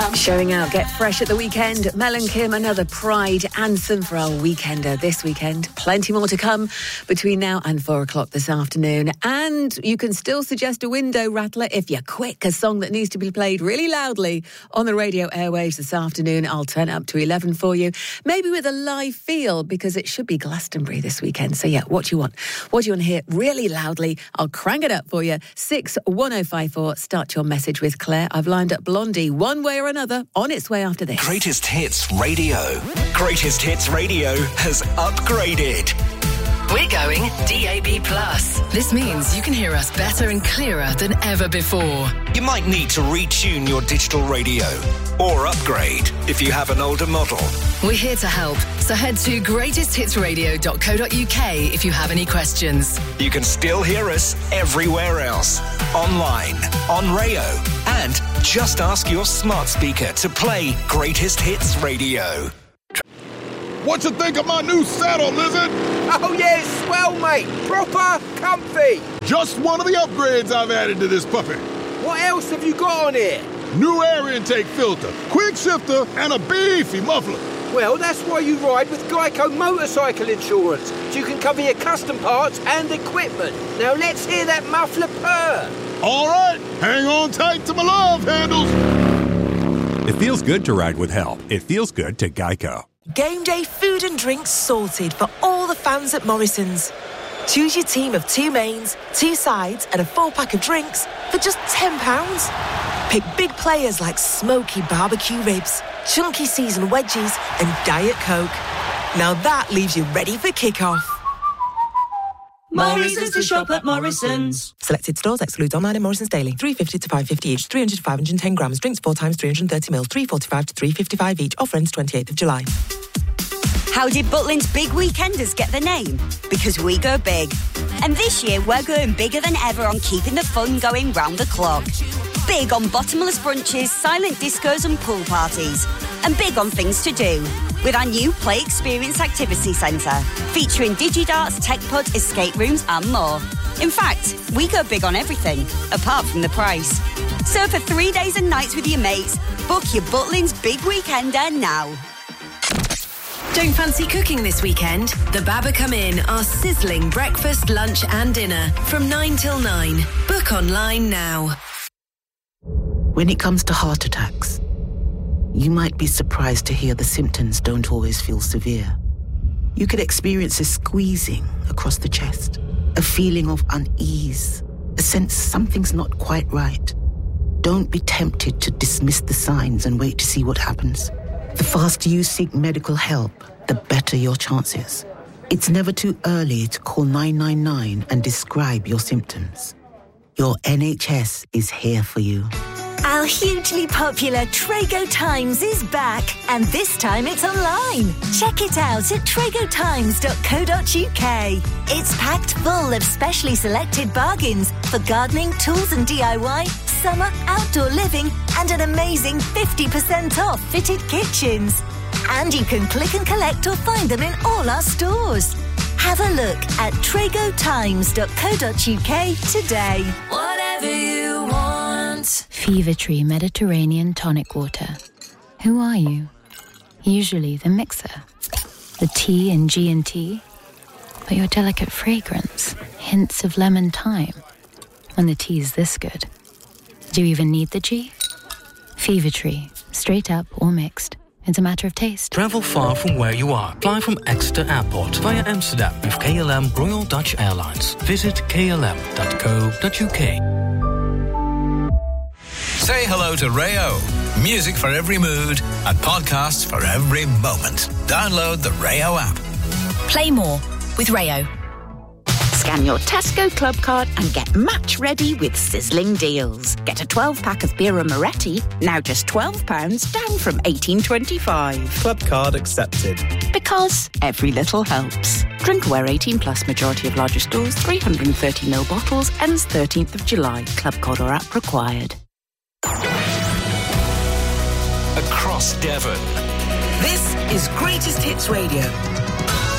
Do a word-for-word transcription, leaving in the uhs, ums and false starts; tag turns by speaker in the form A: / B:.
A: Showing out Get Fresh at the weekend. Mel and Kim, another Pride anthem for our weekender this weekend. Plenty more to come between now and four o'clock this afternoon. And you can still suggest a window rattler if you're quick. A song that needs to be played really loudly on the radio airwaves this afternoon. I'll turn it up to eleven for you. Maybe with a live feel, because it should be Glastonbury this weekend. So yeah, what do you want? What do you want to hear really loudly? I'll crank it up for you. six one oh five four. Start your message with Claire. I've lined up Blondie one way or another on its way after this.
B: Greatest Hits Radio. Greatest Hits Radio has upgraded.
C: We're going D A B plus. This means you can hear us better and clearer than ever before.
B: You might need to retune your digital radio or upgrade if you have an older model.
C: We're here to help, so head to greatest hits radio dot co dot uk if you have any questions.
B: You can still hear us everywhere else, online, on Rayo, and just ask your smart speaker to play Greatest Hits Radio.
D: What you think of my new saddle, Lizard?
E: Oh, yeah, it's swell, mate. Proper comfy.
D: Just one of the upgrades I've added to this puppy.
E: What else have you got on here?
D: New air intake filter, quick shifter, and a beefy muffler.
E: Well, that's why you ride with Geico Motorcycle Insurance, so you can cover your custom parts and equipment. Now let's hear that muffler purr.
D: All right, hang on tight to my love handles.
F: It feels good to ride with help. It feels good to Geico.
G: Game day food and drinks sorted for all the fans at Morrison's. Choose your team of two mains, two sides and a full pack of drinks for just ten pounds. Pick big players like smoky barbecue ribs, chunky seasoned wedges and Diet Coke. Now that leaves you ready for kick-off.
H: Morrison's to shop at Morrison's.
G: Selected stores excludes online and Morrison's daily. three fifty to five fifty each, three hundred to five hundred ten grams. Drinks four times three hundred thirty mils, three forty-five to three fifty-five each. Offer ends twenty-eighth of July.
I: How did Butlins Big Weekenders get the name? Because we go big. And this year we're going bigger than ever on keeping the fun going round the clock. Big on bottomless brunches, silent discos and pool parties. And big on things to do. With our new Play Experience Activity Centre, featuring DigiDarts, TechPod, escape rooms and more. In fact, we go big on everything, apart from the price. So for three days and nights with your mates, book your Butlins Big Weekender now.
C: Don't fancy cooking this weekend? The Baba Come In are sizzling breakfast, lunch and dinner from nine till nine. Book online now.
J: When it comes to heart attacks, you might be surprised to hear the symptoms don't always feel severe. You could experience a squeezing across the chest, a feeling of unease, a sense something's not quite right. Don't be tempted to dismiss the signs and wait to see what happens. The faster you seek medical help, the better your chances. It's never too early to call nine nine nine and describe your symptoms. Your N H S is here for you.
K: Our hugely popular Trago Times is back, and this time it's online. Check it out at trago times dot co dot uk. It's packed full of specially selected bargains for gardening, tools and D I Y, summer, outdoor living, and an amazing fifty percent off fitted kitchens. And you can click and collect or find them in all our stores. Have a look at trago times dot co dot uk today.
H: Whatever you want.
L: Fever Tree Mediterranean Tonic Water. Who are you? Usually the mixer, the T in G and T, but your delicate fragrance, hints of lemon thyme. When the tea's this good, do you even need the G? Fever Tree, straight up or mixed. It's a matter of taste.
M: Travel far from where you are. Fly from Exeter Airport via Amsterdam with K L M Royal Dutch Airlines. Visit k l m dot co dot u k.
N: Say hello to Rayo. Music for every mood and podcasts for every moment. Download the Rayo app.
O: Play more with Rayo.
P: Scan your Tesco Club card and get match ready with sizzling deals. Get a twelve pack of Birra Moretti, now just twelve pounds, down from eighteen twenty-five.
Q: Club card accepted.
P: Because every little helps. Drinkware eighteen plus, majority of larger stores, three hundred thirty milliliter bottles, ends thirteenth of July. Club card or app required.
B: Across Devon.
R: This is Greatest Hits Radio.